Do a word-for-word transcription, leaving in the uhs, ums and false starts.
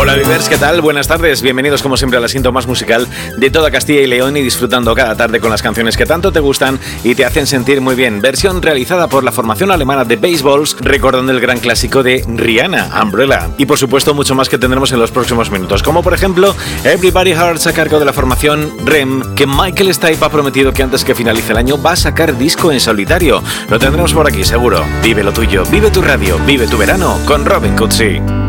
Hola Vivers, ¿qué tal? Buenas tardes, bienvenidos como siempre al asiento más musical de toda Castilla y León y disfrutando cada tarde con las canciones que tanto te gustan y te hacen sentir muy bien. Versión realizada por la formación alemana de Baseballs, recordando el gran clásico de Rihanna, Umbrella. Y por supuesto mucho más que tendremos en los próximos minutos, como por ejemplo Everybody Hurts a cargo de la formación R E M, que Michael Stipe ha prometido que antes que finalice el año va a sacar disco en solitario. Lo tendremos por aquí seguro. Vive lo tuyo, vive tu radio, vive tu verano con Robin Cootsy.